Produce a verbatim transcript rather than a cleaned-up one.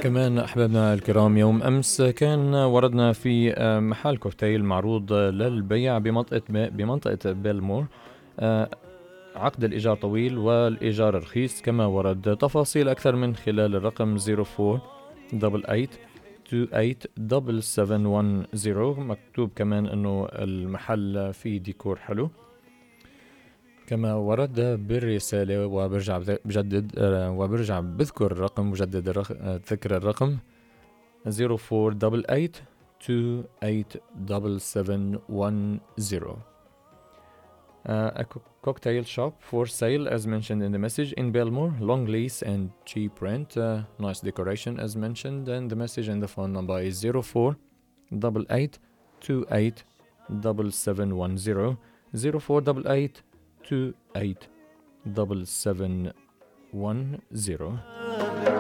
كمان أحبابنا الكرام، يوم أمس كان وردنا في محل كوكتيل معروض للبيع بمنطقة بمنطقة بيلمور. عقد الإيجار طويل والإيجار رخيص، كما ورد تفاصيل أكثر من خلال الرقم صفر أربعة ثمانية ثمانية ثمانية سبعة سبعة واحد صفر. مكتوب كمان أنه المحل فيه ديكور حلو كما ورد بالرسالة، وبرجع بجدد وبرجع بذكر الرقم مجدد الرق... ذكر الرقم صفر أربعة ثمانية ثمانية ثمانية سبعة سبعة واحد صفر. Uh, a co- cocktail shop for sale as mentioned in the message in Belmore, long lease and cheap rent, uh, nice decoration as mentioned, and the message and the phone number is zero four eight eight two eight seven seven one zero zero four eight eight two eight seven seven one zero.